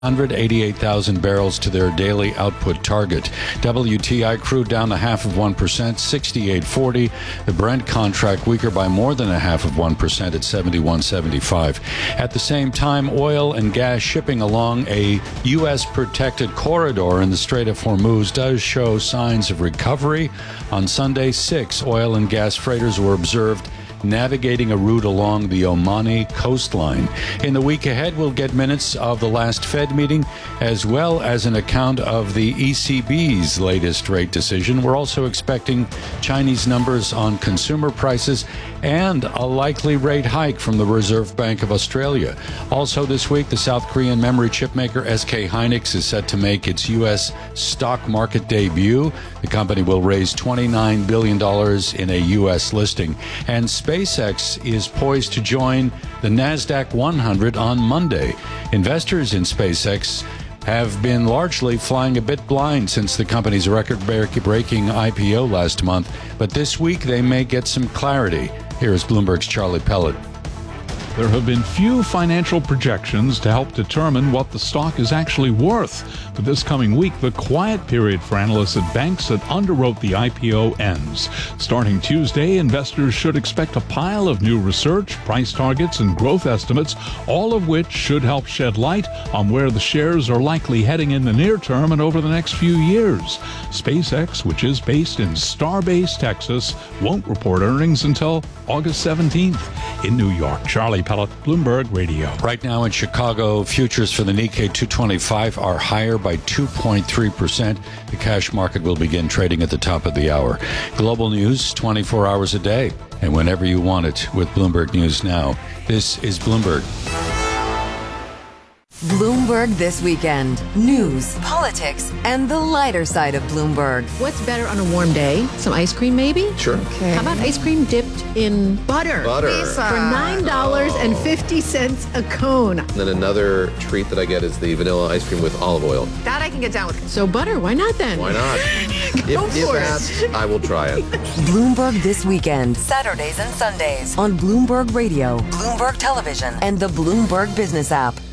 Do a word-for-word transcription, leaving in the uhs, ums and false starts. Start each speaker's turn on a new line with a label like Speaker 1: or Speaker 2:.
Speaker 1: one hundred eighty-eight thousand barrels to their daily output target. W T I crude down a half of one percent, sixty-eight forty. The Brent contract weaker by more than a half of one percent at seventy-one seventy-five. At the same time, oil and gas shipping along a U S protected corridor in the Strait of Hormuz does show signs of recovery. On Sunday, six oil and gas freighters were observed navigating a route along the Omani coastline. In the week ahead, we'll get minutes of the last Fed meeting, as well as an account of the E C B's latest rate decision. We're also expecting Chinese numbers on consumer prices and a likely rate hike from the Reserve Bank of Australia. Also this week, the South Korean memory chip maker S K Hynix is set to make its U S stock market debut. The company will raise twenty-nine billion dollars in a U S listing. And SpaceX is poised to join the NASDAQ one hundred on Monday. Investors in SpaceX have been largely flying a bit blind since the company's record-breaking I P O last month, but this week they may get some clarity. Here is Bloomberg's Charlie Pellet.
Speaker 2: There have been few financial projections to help determine what the stock is actually worth. But this coming week, the quiet period for analysts at banks that underwrote the I P O ends. Starting Tuesday, investors should expect a pile of new research, price targets, and growth estimates, all of which should help shed light on where the shares are likely heading in the near term and over the next few years. SpaceX, which is based in Starbase, Texas, won't report earnings until August seventeenth. In New York, Charlie Pellet, Bloomberg Radio.
Speaker 1: Right now in Chicago, futures for the Nikkei two twenty-five are higher by two point three percent. The cash market will begin trading at the top of the hour. Global news twenty-four hours a day and whenever you want it with Bloomberg News Now. This is Bloomberg.
Speaker 3: Bloomberg This Weekend. News, politics, and the lighter side of Bloomberg.
Speaker 4: What's better on a warm day? Some ice cream, maybe?
Speaker 5: Sure.
Speaker 4: Okay. How about ice cream dipped in butter?
Speaker 5: Butter.
Speaker 4: Lisa. For nine dollars and fifty cents a cone.
Speaker 5: And then another treat that I get is the vanilla ice cream with olive oil.
Speaker 4: That I can get down with. So butter, why not then?
Speaker 5: Why not?
Speaker 4: Go
Speaker 5: if,
Speaker 4: for
Speaker 5: if
Speaker 4: it.
Speaker 5: That, I will try it.
Speaker 3: Bloomberg This Weekend. Saturdays and Sundays on Bloomberg Radio, Bloomberg Television, and the Bloomberg Business app.